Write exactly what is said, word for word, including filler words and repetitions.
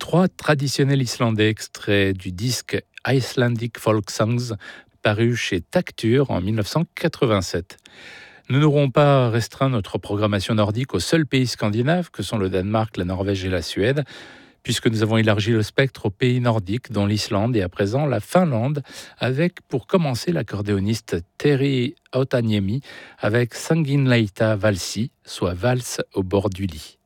trois traditionnels islandais extraits du disque Icelandic Folk Songs paru chez Taktur en mille neuf cent quatre-vingt-sept. Nous n'aurons pas restreint notre programmation nordique aux seuls pays scandinaves que sont le Danemark, la Norvège et la Suède, puisque nous avons élargi le spectre aux pays nordiques, dont l'Islande et à présent la Finlande, avec pour commencer l'accordéoniste Terry Otaniemi avec Sanginleita Valsi, soit valse au bord du lit.